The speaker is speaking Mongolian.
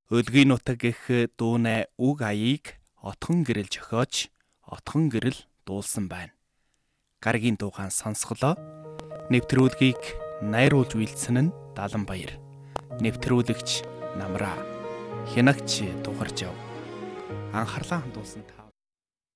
Өлгийн нутаг гэх дүүнэ үг аяыг отхон гэрэл зохиож, отхон гэрэл дуулсан байна. Гаригийн дуугаан сонсголоо. Нэвтрүүлгийг найруулж үйлдсэн нь Даланбаяр. Нэвтрүүлэгч Намраа. Хянагч Тухаржав. Анхаарлаа хандуулсан та